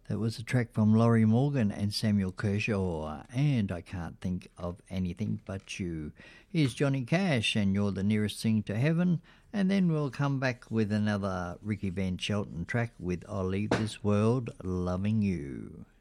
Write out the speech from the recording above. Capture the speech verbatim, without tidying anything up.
That was a track from Laurie Morgan and Samuel Kershaw, and I Can't Think of Anything But You. Here's Johnny Cash, and You're the Nearest Thing to Heaven, and then we'll come back with another Ricky Van Shelton track with I'll Leave This World Loving You.